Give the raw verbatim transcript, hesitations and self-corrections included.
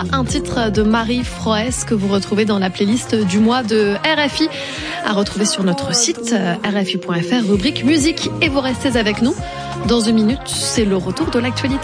un titre de Marie Froès que vous retrouvez dans la playlist du mois de R F I, à retrouver sur notre site r f i point f r, rubrique musique. Et vous restez avec nous. Dans une minute, c'est le retour de l'actualité.